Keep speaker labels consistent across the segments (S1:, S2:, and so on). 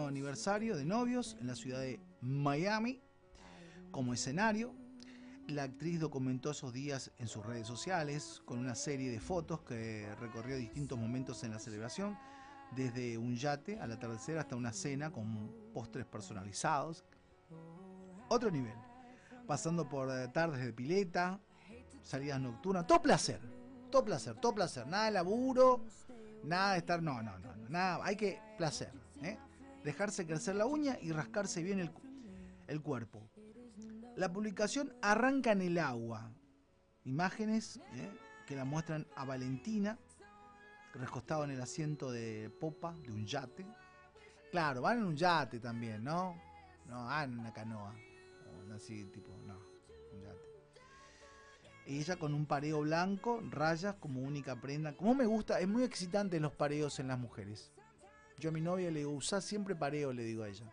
S1: aniversario de novios en la ciudad de Miami. Como escenario, la actriz documentó esos días en sus redes sociales con una serie de fotos que recorrió distintos momentos en la celebración, desde un yate al atardecer hasta una cena con postres personalizados. Otro nivel, pasando por tardes de pileta, salidas nocturnas, todo placer, todo placer, todo placer, nada de laburo, nada de estar, no, nada, hay que placer, dejarse crecer la uña y rascarse bien el cuerpo. La publicación arranca en el agua, imágenes que la muestran a Valentina recostado en el asiento de popa de un yate. Claro, van en un yate también, ¿no? No, en una canoa, así tipo, no, un yate. Ella con un pareo blanco, rayas como única prenda. Como me gusta, es muy excitante los pareos en las mujeres. Yo a mi novia le digo, usá siempre pareo, le digo a ella.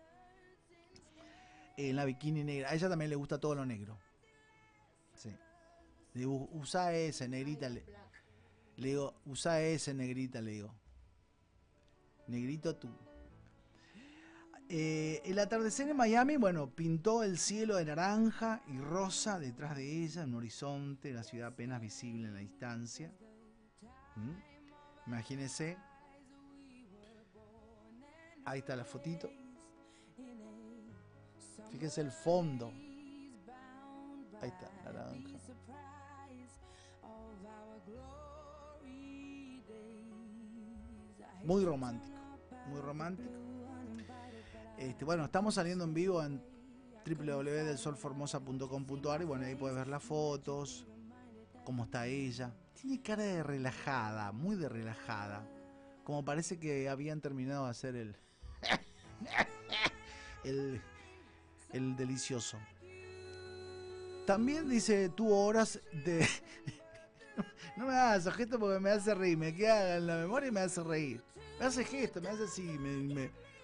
S1: En la bikini negra, a ella también le gusta todo lo negro. Sí. Le digo, usá ese, negrita. Le digo, usá ese, negrita, le digo. Negrito tú. El atardecer en Miami, bueno, pintó el cielo de naranja y rosa detrás de ella, en un horizonte, la ciudad apenas visible en la distancia. Imagínense. Ahí está la fotito. Fíjense el fondo. Ahí está, naranja. Muy romántico, muy romántico. Bueno, estamos saliendo en vivo en www.delsolformosa.com.ar y bueno, ahí puedes ver las fotos, cómo está ella. Tiene cara de relajada, muy de relajada. Como parece que habían terminado de hacer el delicioso. También dice, tuvo horas de... No me hagas gesto porque me hace reír, me queda en la memoria y me hace reír. Me hace gesto, me hace así,